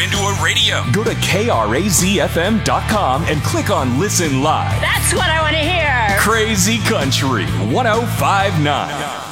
into a radio. Go to KRAZFM.com and click on Listen Live. That's what I want to hear. Crazy Country 1059.